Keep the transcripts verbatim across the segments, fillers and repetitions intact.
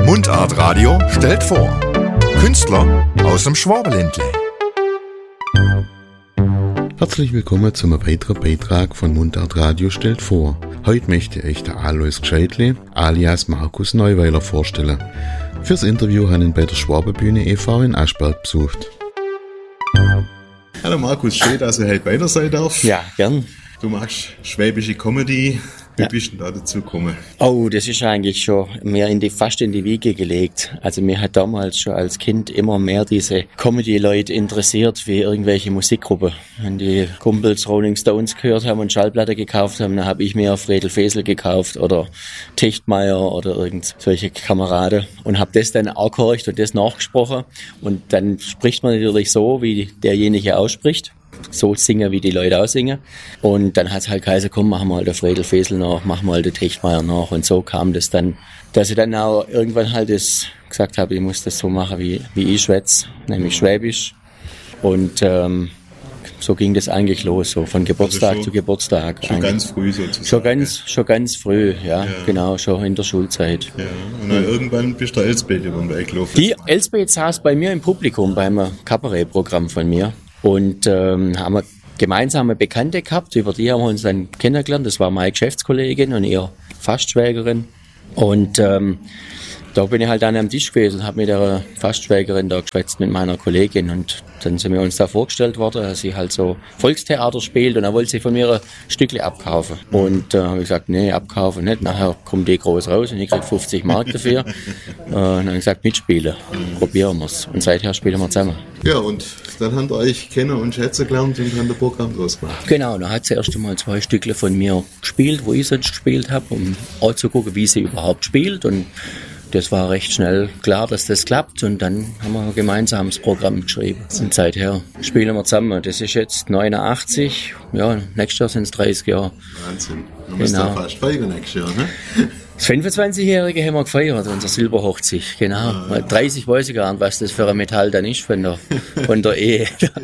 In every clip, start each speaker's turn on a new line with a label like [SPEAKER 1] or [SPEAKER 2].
[SPEAKER 1] Mundart Radio stellt vor. Künstler aus dem Schwabenländle.
[SPEAKER 2] Herzlich willkommen zum weiteren Beitrag von Mundart Radio stellt vor. Heute möchte ich der Alois Gscheitle alias Markus Neuweiler vorstellen. Fürs Interview haben ihn bei der Schwabenbühne e V in Aschberg besucht.
[SPEAKER 3] Hallo Markus, schön, dass ich heute bei dir sein darf.
[SPEAKER 4] Ja, gern.
[SPEAKER 3] Du machst schwäbische Comedy. Wie
[SPEAKER 4] Ja.
[SPEAKER 3] bist du denn da dazu gekommen?
[SPEAKER 4] Oh, das ist eigentlich schon mehr in die, fast in die Wiege gelegt. Also mir hat damals schon als Kind immer mehr diese Comedy-Leute interessiert, wie irgendwelche Musikgruppen. Wenn die Kumpels Rolling Stones gehört haben und Schallplatte gekauft haben, dann habe ich mir Fredel Fesel gekauft oder Techtmeier oder irgend solche Kameraden und habe das dann auch gehorcht und das nachgesprochen. Und dann spricht man natürlich so, wie derjenige ausspricht. So singen, wie die Leute auch singen. Und dann hat es halt geheißen, komm, machen wir halt den Fredel Fesel nach, machen wir halt den Techtmeier nach. Und so kam das dann, dass ich dann auch irgendwann halt das gesagt habe, ich muss das so machen, wie, wie ich schwätze, nämlich Schwäbisch. Und ähm, so ging das eigentlich los, so von Geburtstag
[SPEAKER 3] Also schon-
[SPEAKER 4] zu Geburtstag.
[SPEAKER 3] Schon
[SPEAKER 4] eigentlich.
[SPEAKER 3] ganz früh sozusagen.
[SPEAKER 4] Schon ganz, schon ganz früh, ja,
[SPEAKER 3] Ja.
[SPEAKER 4] genau, schon in der Schulzeit.
[SPEAKER 3] Ja, und dann irgendwann bist du Elsbeth über den Weg gelaufen.
[SPEAKER 4] Die Elsbeth saß bei mir im Publikum beim Kabarettprogramm von mir und ähm, haben wir gemeinsame Bekannte gehabt, über die haben wir uns dann kennengelernt. Das war meine Geschäftskollegin und ihre Fastschwägerin. Und ähm, da bin ich halt dann am Tisch gewesen und habe mit der Fastschwägerin da geschwätzt mit meiner Kollegin. Und dann sind wir uns da vorgestellt worden, dass sie halt so Volkstheater spielt und dann wollte sie von mir ein Stückchen abkaufen. Und äh, habe ich gesagt, nee, abkaufen nicht. Nachher kommt die groß raus und ich krieg fünfzig Mark dafür. äh, und dann habe ich gesagt, mitspielen, probieren wir's. Und seither spielen wir zusammen.
[SPEAKER 3] Ja, und dann habt ihr euch kennen und schätzen gelernt und haben das Programm draus gemacht.
[SPEAKER 4] Genau, dann hat sie erst einmal zwei Stückle von mir gespielt, wo ich sonst gespielt habe, um auch zu gucken, wie sie überhaupt spielt. Und das war recht schnell klar, dass das klappt. Und dann haben wir ein gemeinsames Programm geschrieben. Und seither spielen wir zusammen. Das ist jetzt neunundachtzig. Ja, nächstes Jahr sind es dreißig Jahre.
[SPEAKER 3] Wahnsinn. Man muss
[SPEAKER 4] Genau.
[SPEAKER 3] da fast feiern nächstes Jahr, ne?
[SPEAKER 4] Das fünfundzwanzigjährige haben wir gefeiert, unsere Silberhochzeit. Genau. Weil dreißig weiß ich gar nicht, was das für ein Metall dann ist von der, von der Ehe.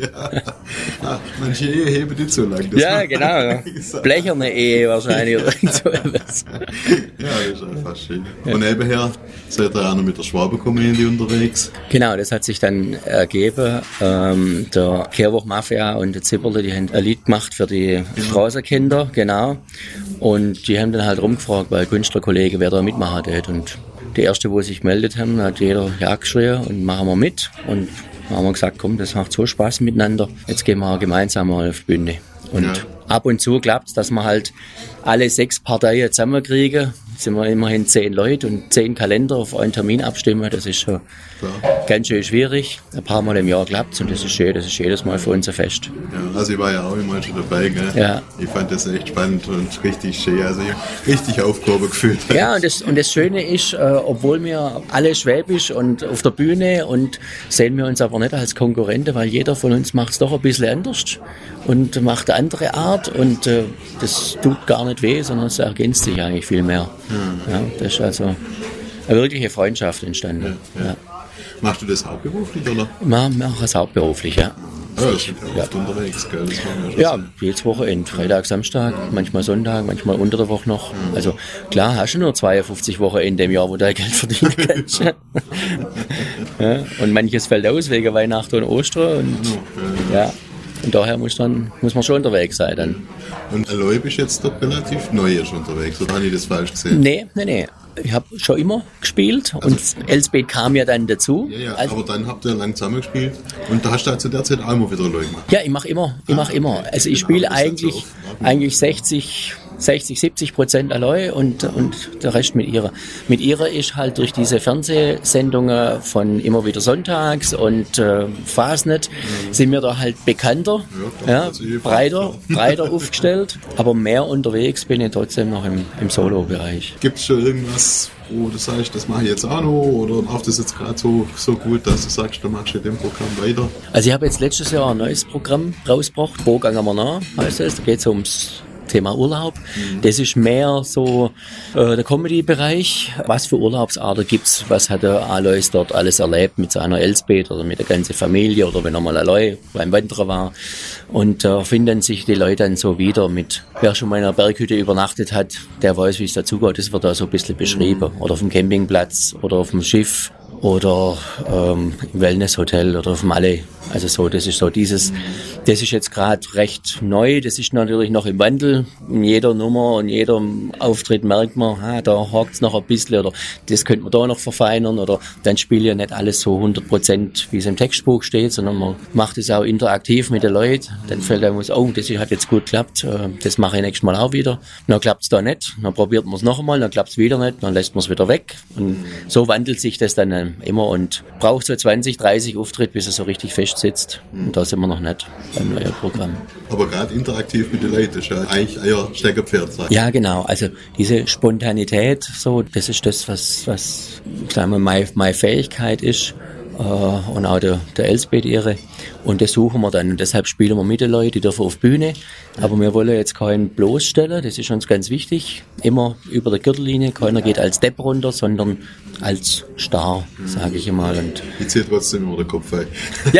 [SPEAKER 3] Ah, manche Ehe heben nicht so lang. Das
[SPEAKER 4] Ja,
[SPEAKER 3] muss man
[SPEAKER 4] genau. Ja.
[SPEAKER 3] sagen.
[SPEAKER 4] Blecherne Ehe wahrscheinlich oder irgend so etwas.
[SPEAKER 3] Ja, das ist einfach schön. Und nebenher seid ihr auch noch mit der Schwaben-Comedy unterwegs.
[SPEAKER 4] Genau, das hat sich dann ergeben. Ähm, der Kehrwoch Mafia und der Zipperle, die haben ein Lied gemacht für die Straßenkinder, genau. Und die haben dann halt rumgefragt, weil Künstlerkollege, wer da mitmachen hat. Und die erste, wo sich gemeldet haben, hat jeder ja geschrien und machen wir mit. Und dann haben wir gesagt, komm, das macht so Spaß miteinander. Jetzt gehen wir gemeinsam mal auf die Bühne. Und
[SPEAKER 3] Ja.
[SPEAKER 4] ab und zu klappt es, dass wir halt alle sechs Parteien zusammenkriegen. Jetzt sind wir immerhin zehn Leute und zehn Kalender auf einen Termin abstimmen. Das ist schon
[SPEAKER 3] Klar.
[SPEAKER 4] ganz schön schwierig. Ein paar Mal im Jahr klappt und das ist schön. Das ist jedes Mal für uns ein Fest.
[SPEAKER 3] Ja, also ich war ja auch immer schon dabei, gell?
[SPEAKER 4] Ja.
[SPEAKER 3] Ich fand das echt spannend und richtig schön. Also ich hab richtig Aufgabe gefühlt.
[SPEAKER 4] Ja, und das, und das Schöne ist, äh, obwohl wir alle Schwäbisch und auf der Bühne und sehen wir uns aber nicht als Konkurrente, weil jeder von uns macht es doch ein bisschen anders und macht eine andere Art und äh, das tut gar nicht weh, sondern es ergänzt sich eigentlich viel mehr. Ja, das ist also eine wirkliche Freundschaft entstanden.
[SPEAKER 3] Ja, ja. Machst du das hauptberuflich, oder?
[SPEAKER 4] Wir machen es hauptberuflich, ja.
[SPEAKER 3] Ja, das sind ja oft unterwegs, gell? Das machen wir schon.
[SPEAKER 4] Ja, jedes Wochenende, Freitag, Samstag, manchmal Sonntag, manchmal unter der Woche noch. Also klar, hast du nur zweiundfünfzig Wochenende im Jahr, wo du dein Geld verdienen kannst. Ja, und manches fällt aus wegen Weihnachten und Ostern. Und, ja, und daher muss, dann, muss man schon unterwegs sein dann.
[SPEAKER 3] Und Aloy bist jetzt dort relativ neu erst unterwegs, oder habe ich das falsch gesehen?
[SPEAKER 4] Nee, nee, nee. Ich habe schon immer gespielt und Elsbeth kam ja dann dazu.
[SPEAKER 3] Ja, ja,
[SPEAKER 4] Also-
[SPEAKER 3] aber dann habt ihr lang zusammengespielt und da hast du zu der Zeit auch immer wieder Aloy gemacht.
[SPEAKER 4] Ja, ich mache immer, ich mache immer. Also ich spiele
[SPEAKER 3] Genau, das ist
[SPEAKER 4] eigentlich,
[SPEAKER 3] so oft.
[SPEAKER 4] eigentlich sechzig, sechzig, siebzig Prozent Aloy und, und der Rest mit ihrer. Mit ihrer ist halt durch diese Fernsehsendungen von immer wieder sonntags und äh, Fasnet sind wir da halt bekannter,
[SPEAKER 3] Ja, klar,
[SPEAKER 4] ja,
[SPEAKER 3] also ich-
[SPEAKER 4] breiter, breiter aufgestellt, aber mehr unterwegs bin ich trotzdem noch im, im Solo-Bereich.
[SPEAKER 3] Gibt es schon irgendwas, wo du sagst, das mache ich jetzt auch noch, oder läuft das jetzt gerade so, so gut, dass du sagst, du machst in dem Programm weiter?
[SPEAKER 4] Also ich habe jetzt letztes Jahr ein neues Programm rausgebracht, Wo gehen wir nach, heißt es. Da geht es ums Thema Urlaub. Mhm. Das ist mehr so äh, der Comedy-Bereich. Was für Urlaubsarten gibt's? Was hat der Alois dort alles erlebt mit seiner Elsbeth oder mit der ganzen Familie oder wenn er mal allein beim Wandern war? Und da äh, finden sich die Leute dann so wieder mit, wer schon mal in einer Berghütte übernachtet hat, der weiß, wie es dazugeht. Das wird da so ein bisschen beschrieben. Oder auf dem Campingplatz oder auf dem Schiff oder ähm, im Wellnesshotel oder auf dem Malle. Also so, das ist so dieses, das ist jetzt gerade recht neu, das ist natürlich noch im Wandel. In jeder Nummer und jeder Auftritt merkt man, ha, da hakt's noch ein bisschen oder das könnte man da noch verfeinern oder dann spielt ja nicht alles so hundert Prozent, wie es im Textbuch steht, sondern man macht es auch interaktiv mit den Leuten. Dann fällt einem aus, oh, das hat jetzt gut geklappt, das mache ich nächstes Mal auch wieder. Dann klappt's da nicht, dann probiert man es noch einmal, dann klappt's wieder nicht, dann lässt man es wieder weg. Und so wandelt sich das dann immer und braucht so zwanzig, dreißig Auftritte, bis es so richtig fest sitzt. Und da sind wir noch nicht beim neuen Programm.
[SPEAKER 3] Aber gerade interaktiv mit den Leuten ist ja eigentlich euer Steckerpferd.
[SPEAKER 4] Ja, genau. Also diese Spontanität, so, das ist das, was, was sagen wir, meine, meine Fähigkeit ist. Äh, und auch der, der Elsbeth ihre. Und das suchen wir dann. Und deshalb spielen wir mit den Leuten, die dürfen auf Bühne. Aber wir wollen jetzt keinen bloßstellen, das ist uns ganz wichtig. Immer über der Gürtellinie. Keiner geht als Depp runter, sondern als Star, sage ich immer. Und
[SPEAKER 3] ich ziehe trotzdem immer den Kopf ein.
[SPEAKER 4] Ja.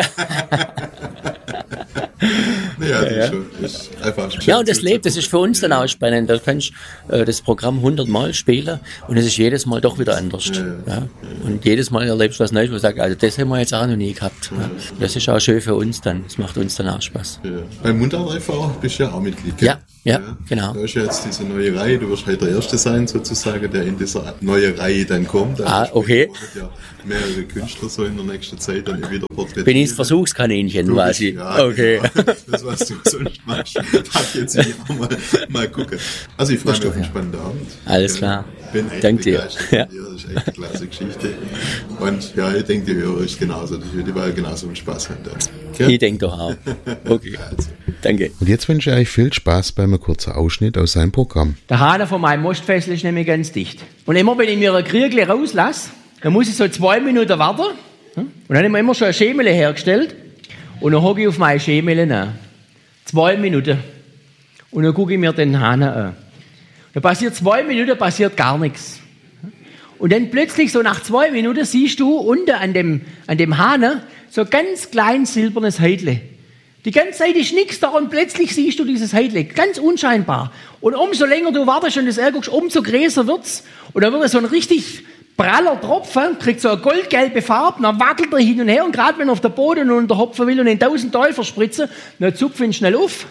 [SPEAKER 3] Ja, das
[SPEAKER 4] ja,
[SPEAKER 3] ist schon, das ist einfach schön.
[SPEAKER 4] Ja, und das lebt, das ist für uns dann auch spannend. Da kannst du äh, das Programm hundertmal spielen und es ist jedes Mal doch wieder anders. Ja, ja. Ja. Und jedes Mal erlebst du was Neues, wo du sagst, also das haben wir jetzt auch noch nie gehabt. Ja. Ja. Das ist auch schön für uns dann, das macht uns dann auch Spaß.
[SPEAKER 3] Ja. Beim Mundart e V bist du ja auch Mitglied, gell?
[SPEAKER 4] Ja. Ja, ja, genau.
[SPEAKER 3] Da ist ja jetzt diese neue Reihe, du wirst halt der Erste sein, sozusagen, der in dieser neue Reihe dann kommt. Also
[SPEAKER 4] ah, okay.
[SPEAKER 3] Ja mehrere Künstler so in der nächsten Zeit dann wieder porträtieren.
[SPEAKER 4] Bin ich das Versuchskaninchen quasi?
[SPEAKER 3] Ja,
[SPEAKER 4] okay.
[SPEAKER 3] Genau. Das, was du sonst machst, darf ich jetzt hier auch mal, mal gucken. Also ich freue mich auf einen spannenden Abend.
[SPEAKER 4] Alles klar.
[SPEAKER 3] Bin echt
[SPEAKER 4] Danke dir. Ja.
[SPEAKER 3] Das ist echt eine klasse Geschichte. Und ja, ich denke, die Hörer ist genauso, die werden genauso einen Spaß haben.
[SPEAKER 4] Ja? Ich denke doch auch. Okay. Also. Danke.
[SPEAKER 2] Und jetzt wünsche ich euch viel Spaß bei einem kurzen Ausschnitt aus seinem Programm.
[SPEAKER 5] Der Hahn von meinem Mostfessel ist nämlich ganz dicht. Und immer, wenn ich mir ein Kriegle rauslasse, dann muss ich so zwei Minuten warten. Und dann haben wir immer schon ein Schemele hergestellt. Und dann hocke ich auf meine Schemele an. Zwei Minuten. Und dann gucke ich mir den Hahn an. Da passiert zwei Minuten, passiert gar nichts. Und dann plötzlich, so nach zwei Minuten, siehst du unten an dem, an dem Hahn so ein ganz kleines silbernes Heidle. Die ganze Zeit ist nichts da und plötzlich siehst du dieses Heidle, ganz unscheinbar. Und umso länger du wartest und das ärgerst, umso größer wird's. Und dann wird es so ein richtig praller Tropfen, kriegt so eine goldgelbe Farbe, dann wackelt er hin und her und gerade wenn er auf der Boden und der Hopfen will und in tausend Teufel spritzen, dann zupft ihn schnell auf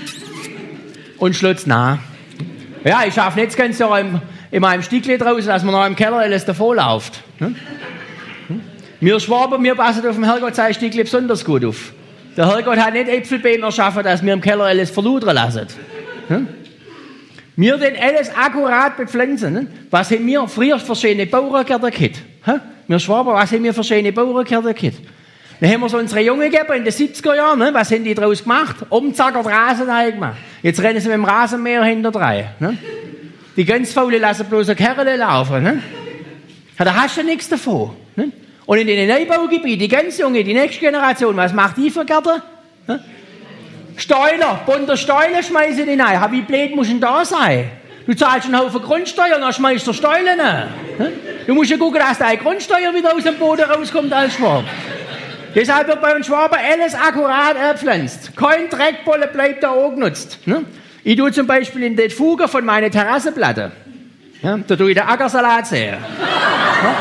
[SPEAKER 5] und schlägt's nach. Ja, ich schaffe nicht das ganze Jahr in, in meinem Stickle draußen, dass man noch im Keller alles davor läuft. Hm? Hm? Wir Schwaben, wir passen auf dem Herrgott sein Stickle besonders gut auf. Der Herrgott hat nicht Äpfelbeeren erschaffen, dass wir im Keller alles verludern lassen. Hm? Wir den alles akkurat bepflanzen. Ne? Was haben wir früher für schöne Bauerngärten gehabt? Hm? Wir Schwaben, was haben wir für schöne Bauerngärten gehabt? Dann haben wir so unsere Jungen gegeben in den siebziger Jahren. Ne? Was haben die daraus gemacht? Umzackert Rasenteig gemacht. Jetzt rennen sie mit dem Rasenmäher hinterher. Ne? Die ganz Faule lassen bloß eine Kerle laufen. Ne? Ja, da hast du nichts davon. Ne? Und in den Neubaugebieten, die ganz Junge, die nächste Generation, was macht die für Gärten? Ne? Steuler, bunter Steuler schmeißen die rein. Wie blöd muss denn da sein? Du zahlst einen Haufen Grundsteuer und dann schmeißt du Steuern rein. Ne? Du musst ja gucken, dass deine Grundsteuer wieder aus dem Boden rauskommt als Schwab. Deshalb wird bei uns Schwaben alles akkurat gepflanzt. Kein Dreckbolle bleibt da auch genutzt. Ne? Ich tue zum Beispiel in den Fugen von meiner Terrassenplatte. Ja, da tue ich den Ackersalat sehen. Ja?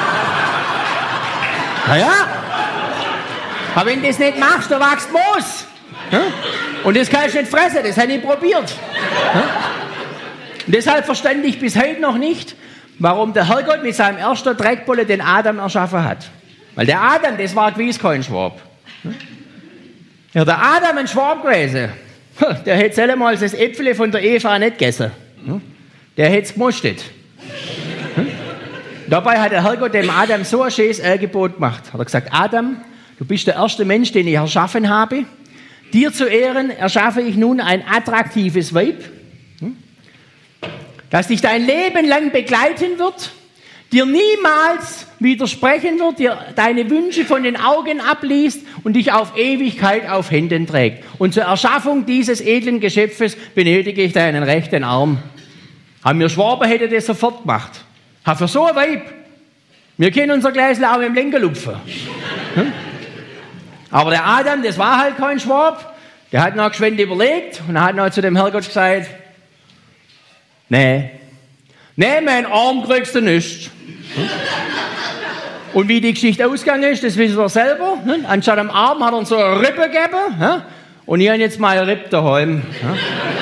[SPEAKER 5] Na ja. Aber wenn du das nicht machst, dann wächst Moos. Ja? Und das kannst du nicht fressen, das habe ich probiert. Ja? Und deshalb verstand ich bis heute noch nicht, warum der Herrgott mit seinem ersten Dreckbolle den Adam erschaffen hat. Weil der Adam, das war gewiss kein Schwab. Ja, der Adam ein Schwab gewesen, der hätte selber das Äpfel von der Eva nicht gegessen. Der hätte es gemustet. Dabei hat der Herrgott dem Adam so ein schönes Angebot gemacht. Hat er gesagt, Adam, du bist der erste Mensch, den ich erschaffen habe. Dir zu Ehren erschaffe ich nun ein attraktives Weib, das dich dein Leben lang begleiten wird, dir niemals widersprechen wird, dir deine Wünsche von den Augen abliest und dich auf Ewigkeit auf Händen trägt. Und zur Erschaffung dieses edlen Geschöpfes benötige ich deinen rechten Arm. Haben wir Schwaben, hätte das sofort gemacht. Ha, für so ein Weib. Wir können unser Gläschen auch im Lenker lupfen. Hm? Aber der Adam, das war halt kein Schwab. Der hat noch geschwind überlegt und hat noch zu dem Herrgott gesagt, nee, nee, mein Arm kriegst du nicht. Hm? Und wie die Geschichte ausgegangen ist, das wissen wir selber. Hm? Anstatt am Arm hat er uns so eine Rippe gegeben. Hm? Und ich habe jetzt mal eine Rippe daheim. Hm?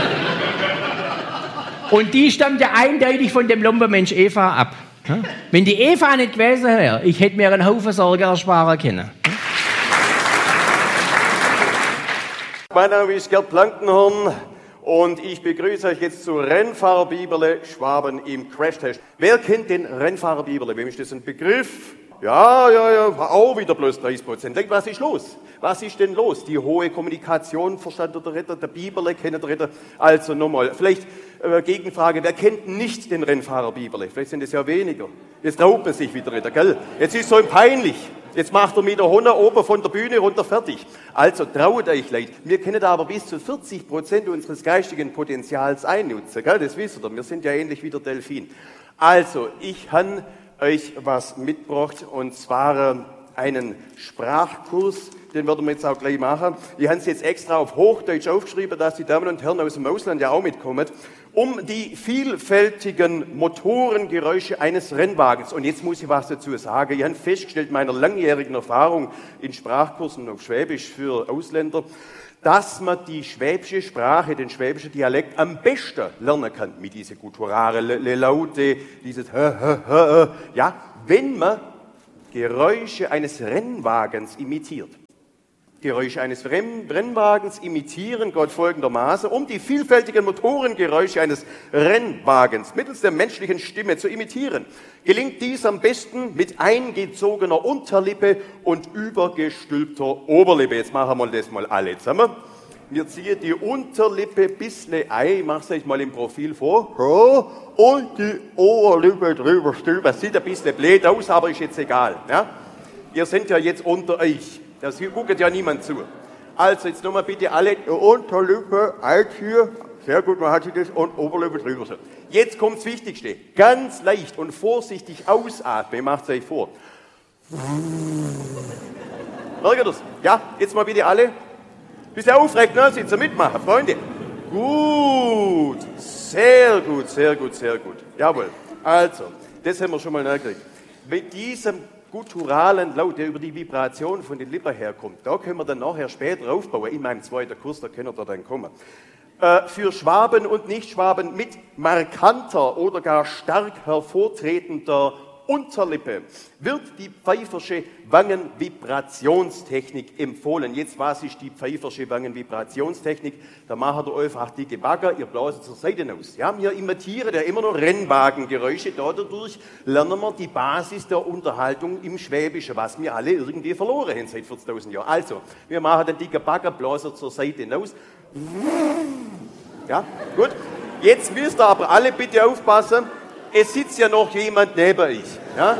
[SPEAKER 5] Und die stammt ja eindeutig von dem Lumpenmensch Eva ab. Hm? Wenn die Eva nicht gewesen wäre, ich hätte mir einen Haufen Sorge ersparen können.
[SPEAKER 6] Mein Name ist Gerd Plankenhorn und ich begrüße euch jetzt zu Rennfahrer-Biberle Schwaben im Crashtest. Wer kennt den Rennfahrer-Biberle? Wem ist das ein Begriff? Ja, ja, ja, auch wieder bloß dreißig Prozent. Was ist los? Was ist denn los? Die hohe Kommunikation, verstand der Ritter, der Biberle, kennt der Ritter. Also nochmal, vielleicht äh, Gegenfrage, wer kennt nicht den Rennfahrer Biberle? Vielleicht sind es ja weniger. Jetzt traut man sich wieder, Ritter, gell? Jetzt ist so peinlich. Jetzt macht er mit der Honne oben von der Bühne runter fertig. Also traut euch Leute. Wir können da aber bis zu vierzig Prozent unseres geistigen Potenzials einnutzen, gell? Das wisst ihr, wir sind ja ähnlich wie der Delfin. Also, ich habe euch was mitgebracht und zwar einen Sprachkurs, den werden wir jetzt auch gleich machen. Ich habe es jetzt extra auf Hochdeutsch aufgeschrieben, dass die Damen und Herren aus dem Ausland ja auch mitkommen, um die vielfältigen Motorengeräusche eines Rennwagens. Und jetzt muss ich was dazu sagen. Ich habe festgestellt, meiner langjährigen Erfahrung in Sprachkursen auf Schwäbisch für Ausländer, dass man die schwäbische Sprache, den schwäbischen Dialekt am besten lernen kann. Mit diesen gutturalen Laute, dieses Hö, Hö, Hö, ja, wenn man Geräusche eines Rennwagens imitiert. Geräusche eines Rennwagens imitieren Gott folgendermaßen, um die vielfältigen Motorengeräusche eines Rennwagens mittels der menschlichen Stimme zu imitieren. Gelingt dies am besten mit eingezogener Unterlippe und übergestülpter Oberlippe. Jetzt machen wir das mal alle zusammen. Wir ziehen die Unterlippe ein bisschen ein, ich mache es euch mal im Profil vor, ja, und die Oberlippe drüber stülpen. Sieht ein bisschen blöd aus, aber ist jetzt egal. Ja? Ihr seid ja jetzt unter euch. Da guckt ja niemand zu. Also, jetzt nochmal bitte alle Unterlippe einziehen. Sehr gut, man hat sich das und Oberlippe drüber. Jetzt kommt das Wichtigste. Ganz leicht und vorsichtig ausatmen. Macht es euch vor. Merkt ihr das? Ja, jetzt mal bitte alle. Bisschen aufrecht, ne? Sitzt ihr mitmachen, Freunde. Gut. Sehr gut, sehr gut, sehr gut. Jawohl. Also, das haben wir schon mal nachgekriegt. Mit diesem gutturalen Laut, der über die Vibration von den Lippen herkommt, da können wir dann nachher später aufbauen, in meinem zweiten Kurs, da können wir dann kommen. Äh, für Schwaben und Nichtschwaben mit markanter oder gar stark hervortretender Unterlippe wird die Pfeiffersche Wangenvibrationstechnik empfohlen. Jetzt, was ist die Pfeiffersche Wangenvibrationstechnik? Da macht ihr einfach dicke Bagger, ihr blaset zur Seite aus. Ja, wir imitieren ja immer noch Rennwagengeräusche, dadurch lernen wir die Basis der Unterhaltung im Schwäbischen, was wir alle irgendwie verloren haben seit vierzigtausend Jahren. Also, wir machen den dicken Bagger, blasen zur Seite aus. Ja, gut. Jetzt müsst ihr aber alle bitte aufpassen, es sitzt ja noch jemand neben euch. Ja?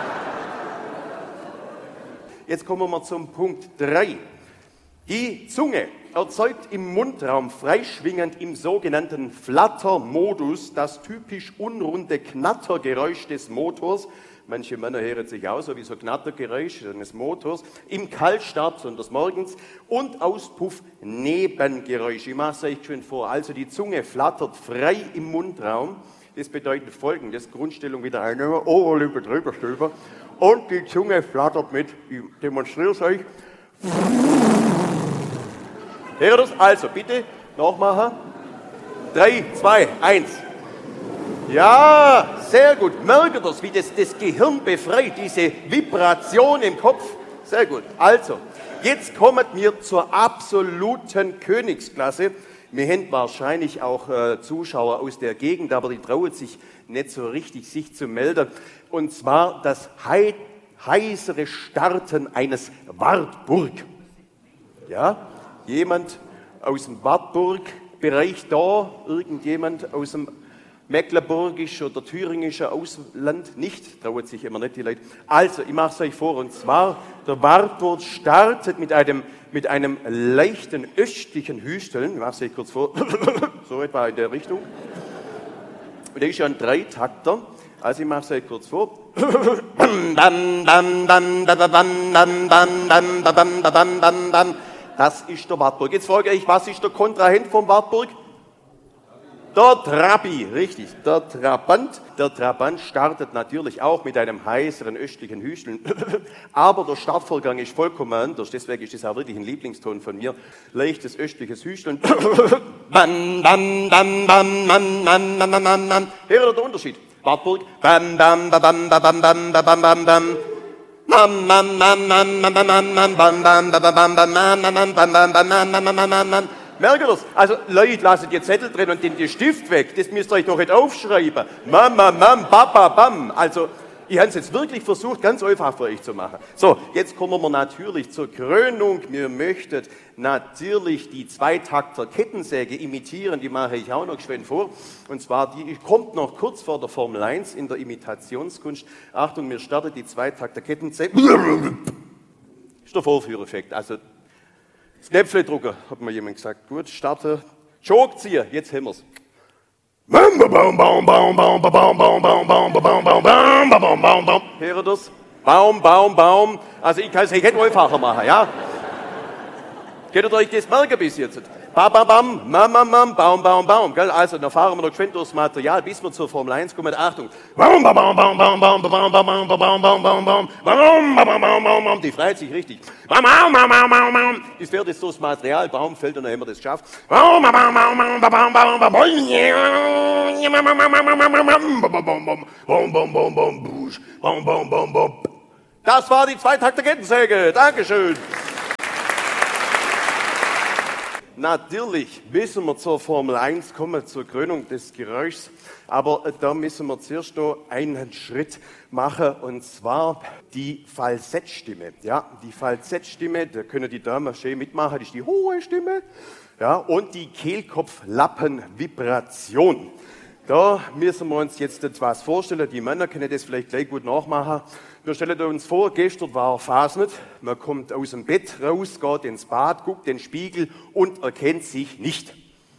[SPEAKER 6] Jetzt kommen wir zum Punkt drei. Die Zunge erzeugt im Mundraum freischwingend im sogenannten Flatter-Modus das typisch unrunde Knattergeräusch des Motors. Manche Männer hören sich auch so wie so Knattergeräusch eines Motors. Im Kaltstart, besonders morgens. Und Auspuff-Nebengeräusch. Ich mache es euch schön vor. Also die Zunge flattert frei im Mundraum. Das bedeutet Folgendes, Grundstellung wieder einnehmen, Oberlippe drüber stülpen und die Zunge flattert mit, ich demonstriere es euch. Hört ihr das? Also bitte, nachmachen. Drei, zwei, eins. Ja, sehr gut. Merkt ihr das, wie das, das Gehirn befreit, diese Vibration im Kopf? Sehr gut. Also, jetzt kommen wir zur absoluten Königsklasse. Wir haben wahrscheinlich auch äh, Zuschauer aus der Gegend, aber die trauen sich nicht so richtig, sich zu melden. Und zwar das hei heisere Starten eines Wartburg. Ja, jemand aus dem Wartburg-Bereich da, irgendjemand aus dem mecklenburgisch oder thüringische Ausland nicht, traut sich immer nicht die Leute. Also, ich mache es euch vor, und zwar, der Wartburg startet mit einem, mit einem leichten östlichen Hüsteln, ich mache es euch kurz vor, so etwa in der Richtung. Und der ist ja ein Dreitakter, also ich mache es euch kurz vor. Das ist der Wartburg. Jetzt frage ich, was ist der Kontrahent vom Wartburg? Der Trabi, richtig, der Trabant. Der Trabant startet natürlich auch mit einem heißeren östlichen Hüsteln, aber der Startvorgang ist vollkommen anders, deswegen ist das auch wirklich ein Lieblingston von mir. Leichtes östliches Hüsteln. Bam, bam, bam, bam, bam, bam, bam, bam, bam. Hier ist der Unterschied. Wartburg. Bam, bam, bam, bam, bam, bam, bam, bam, bam, bam. Mam, mam, mam, mam, mam, mam, mam, bam, bam, bam, bam, bam, bam, bam, bam, bam, bam, bam, bam, bam. Merkt ihr das? Also Leute, lasst ihr Zettel drin und den, den Stift weg. Das müsst ihr euch noch nicht aufschreiben. Mam, mam, mam, baba, bam. Also, ich habe es jetzt wirklich versucht, ganz einfach für euch zu machen. So, jetzt kommen wir natürlich zur Krönung. Wir möchten natürlich die Zweitakter Kettensäge imitieren. Die mache ich auch noch geschwind vor. Und zwar, die kommt noch kurz vor der Formel eins in der Imitationskunst. Achtung, wir starten die Zweitakter Kettensäge. Das ist der Vorführeffekt. Also, das Knöpfle drucken, hat mir jemand gesagt. Gut, starte. Choke ziehen, jetzt haben wir es. Hört ihr das? Baum, Baum, Baum. Also ich kann es nicht einfacher machen, ja? Könnt ihr euch das merken bis jetzt? Bam, bam, bam, mam, mam, mam, baum, baum, baum. Gell? Also, dann fahren wir noch geschwind durchs Material, bis wir zur Formel eins kommen. Achtung. Baum, baum, baum, baum, baum, baum, baum, baum, baum, baum, baum, baum, baum, baum, baum, baum, baum, baum. Die freut sich richtig. Baum, baum, baum, baum, baum, baum. Das fährt jetzt durchs Material, Baum fällt und dann haben wir das geschafft. Baum, baum, baum, baum, baum, baum, baum, baum, baum, baum, baum. Das war die Zweitakter Kettensäge. Dankeschön. Natürlich müssen wir zur Formel eins kommen, zur Krönung des Geräuschs, aber da müssen wir zuerst noch einen Schritt machen, und zwar die Falsettstimme. Ja, die Falsettstimme, da können die Damen schön mitmachen, das ist die hohe Stimme, ja, und die Kehlkopflappenvibration. Da müssen wir uns jetzt etwas vorstellen, die Männer können das vielleicht gleich gut nachmachen. Wir stellen uns vor, gestern war Fasnet, man kommt aus dem Bett raus, geht ins Bad, guckt den Spiegel und erkennt sich nicht.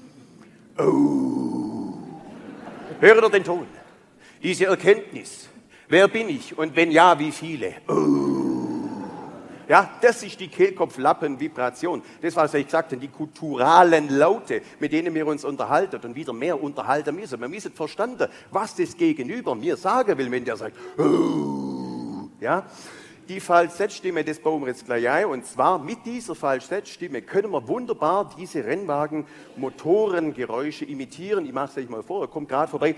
[SPEAKER 6] Oh. Hört ihr den Ton? Diese Erkenntnis. Wer bin ich und wenn ja, wie viele? Oh. Ja, das ist die Kehlkopflappenvibration. Das, was ich sagte, die kulturalen Laute, mit denen wir uns unterhalten und wieder mehr unterhalten müssen. Wir müssen verstanden, was das Gegenüber mir sagen will, wenn der sagt, oh. Ja, die Falsettstimme, das bauen wir jetzt gleich ein. Und zwar mit dieser Falsettstimme können wir wunderbar diese Rennwagen-Motorengeräusche imitieren. Ich mache es euch mal vor, er kommt gerade vorbei.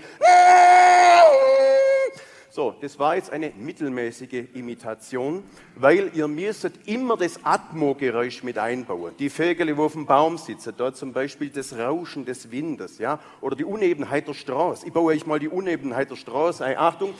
[SPEAKER 6] So, das war jetzt eine mittelmäßige Imitation, weil ihr müsstet immer das Atmo-Geräusch mit einbauen. Die Vögel, die auf dem Baum sitzen, da zum Beispiel das Rauschen des Windes, ja, oder die Unebenheit der Straße. Ich baue euch mal die Unebenheit der Straße ein. Achtung.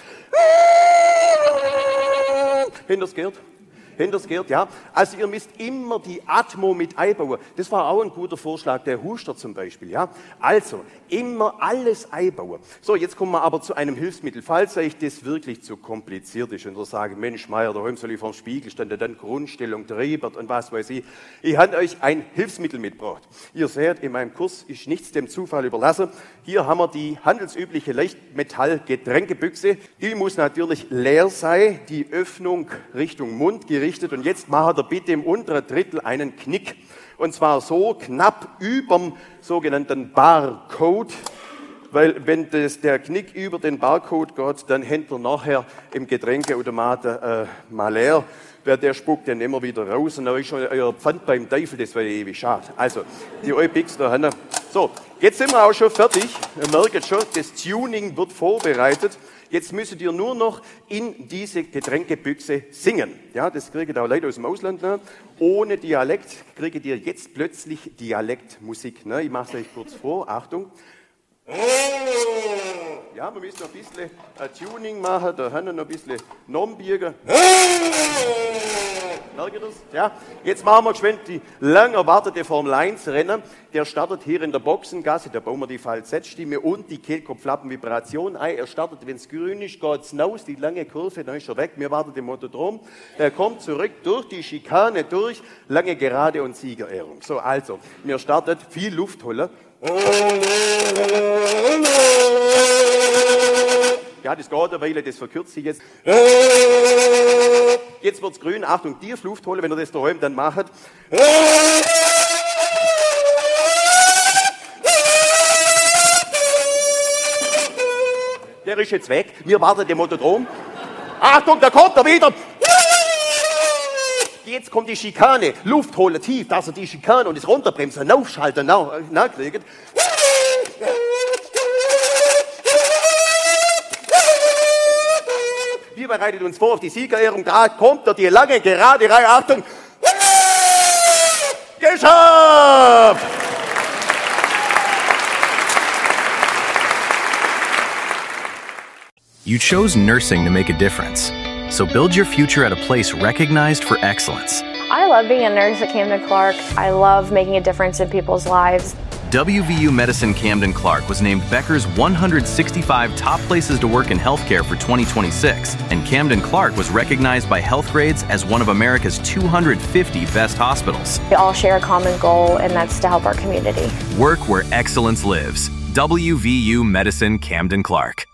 [SPEAKER 6] Hinters gehört? Hinters gehört, ja. Also ihr müsst immer die Atmo mit einbauen. Das war auch ein guter Vorschlag, der Huster zum Beispiel, ja. Also, immer alles einbauen. So, jetzt kommen wir aber zu einem Hilfsmittel. Falls euch das wirklich zu kompliziert ist und ihr sagt, Mensch, Meier, daheim soll ich vor dem Spiegel stehen, dann Grundstellung, Treibert und was weiß ich. Ich habe euch ein Hilfsmittel mitgebracht. Ihr seht, in meinem Kurs ist nichts dem Zufall überlassen. Hier haben wir die handelsübliche Leichtmetall-Getränkebüchse. Die muss natürlich leer sein, die Öffnung Richtung Mund gerichtet. Und jetzt macht er bitte im unteren Drittel einen Knick. Und zwar so knapp überm sogenannten Barcode. Weil wenn das, der Knick über den Barcode geht, dann hängt er nachher im Getränkeautomaten äh, mal leer. Wer der spuckt dann immer wieder raus. Und dann ist schon euer Pfand beim Teufel, das wäre ewig schade. Also, die Eupix da hinten. So, jetzt sind wir auch schon fertig. Ihr merkt schon, das Tuning wird vorbereitet. Jetzt müsstet ihr nur noch in diese Getränkebüchse singen. Ja, das kriegt auch Leute aus dem Ausland. Ne? Ohne Dialekt kriegt ihr jetzt plötzlich Dialektmusik. Ne? Ich mache es euch kurz vor. Achtung. Ja, wir müssen noch ein bisschen ein Tuning machen. Da haben wir noch ein bisschen Nombiegen. Merkt ihr das? Ja. Jetzt machen wir geschwind die lang erwartete Formel eins Rennen. Der startet hier in der Boxengasse. Da bauen wir die Falsettstimme und die Kehlkopflappen-Vibration ein. Er startet, wenn es grün ist, geht es hinaus, die lange Kurve, dann ist er weg. Wir warten den Motodrom. Er kommt zurück durch die Schikane durch, lange Gerade und Siegerehrung. So, also, wir startet, viel Luft holen. Ja, das geht eine Weile, das verkürzt sich jetzt. Jetzt wird's grün. Achtung, tief Luft holen, wenn ihr das daheim dann macht. Der ist jetzt weg. Wir warten den Motodrom. Achtung, da kommt er wieder. Jetzt kommt die Schikane. Luft holen tief, dass er die Schikane und das Runterbremsen, aufschalten, nachkriegt. Wir bereiten uns vor auf die Siegerehrung. Da kommt er, die lange, gerade Reihe. Achtung! Geschafft!
[SPEAKER 7] You chose nursing to make a difference. So build your future at a place recognized for excellence.
[SPEAKER 8] I love being a nurse at Camden Clark. I love making a difference in people's lives.
[SPEAKER 7] W V U Medicine Camden Clark was named Becker's one hundred sixty-five top places to work in healthcare for twenty twenty-six, and Camden Clark was recognized by Healthgrades as one of America's two hundred fifty best hospitals.
[SPEAKER 8] We all share a common goal, and that's to help our community.
[SPEAKER 7] Work where excellence lives. W V U Medicine Camden Clark.